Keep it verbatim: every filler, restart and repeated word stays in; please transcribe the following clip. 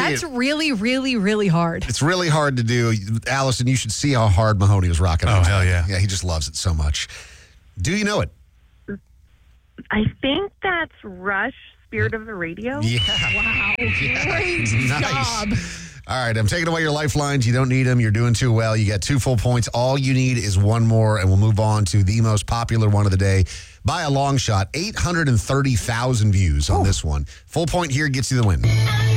That's it, really, really, really hard. it's really hard to do. Allison, you should see how hard Mahoney was rocking. Oh, hell yeah. Yeah, he just loves it so much. Do you know it? I think that's Rush, Spirit of the Radio. Yeah. Wow. Yeah. Great Nice. job. All right, I'm taking away your lifelines. You don't need them. You're doing too well. You got two full points. All you need is one more, and we'll move on to the most popular one of the day by a long shot. eight hundred thirty thousand views on this one. Full point here gets you the win.